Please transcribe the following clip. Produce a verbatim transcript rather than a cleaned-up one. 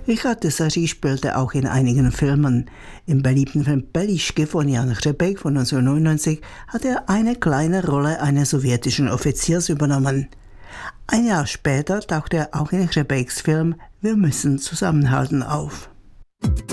Richard Tesaří spielte auch in einigen Filmen. Im beliebten Film Belišky von Jan Hřebejk von neunzehnhundertneunundneunzig hat er eine kleine Rolle eines sowjetischen Offiziers übernommen. Ein Jahr später tauchte er auch in Hřebejks Film Wir müssen zusammenhalten auf.